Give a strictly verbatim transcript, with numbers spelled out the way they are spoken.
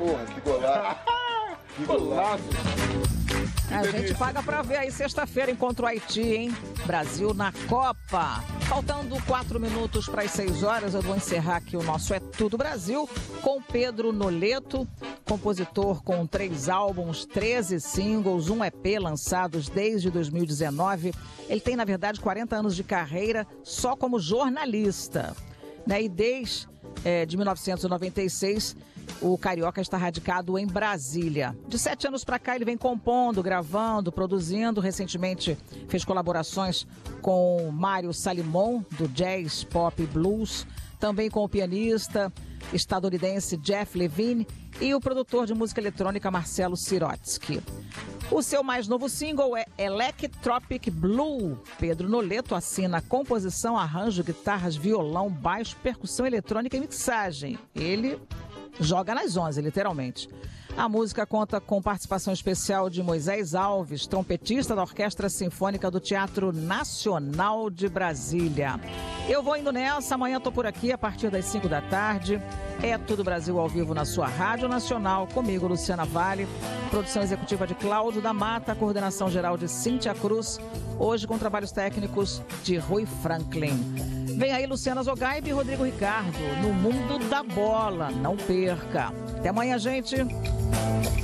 Porra, que golaço. Que golaço. A gente paga pra ver aí sexta-feira encontra o Haiti, hein? Brasil na Copa. Faltando quatro minutos para as seis horas, eu vou encerrar aqui o nosso É Tudo Brasil com Pedro Noleto, compositor com três álbuns, treze singles, um E P lançados desde dois mil e dezenove. Ele tem, na verdade, quarenta anos de carreira só como jornalista, né? E desde é, de mil novecentos e noventa e seis, o carioca está radicado em Brasília. De sete anos para cá, ele vem compondo, gravando, produzindo. Recentemente fez colaborações com Mário Salimon, do Jazz, Pop e Blues. Também com o pianista estadunidense Jeff Levine e o produtor de música eletrônica Marcelo Sirotsky. O seu mais novo single é Electropic Blue. Pedro Noleto assina composição, arranjo, guitarras, violão, baixo, percussão eletrônica e mixagem. Ele joga nas onze, literalmente. A música conta com participação especial de Moisés Alves, trompetista da Orquestra Sinfônica do Teatro Nacional de Brasília. Eu vou indo nessa, amanhã estou por aqui a partir das cinco da tarde. É Tudo Brasil ao vivo na sua Rádio Nacional, comigo, Luciana Vale, produção executiva de Cláudio da Mata, coordenação geral de Cíntia Cruz, hoje com trabalhos técnicos de Rui Franklin. Vem aí Luciana Zogaib e Rodrigo Ricardo, no Mundo da Bola. Não perca. Até amanhã, gente.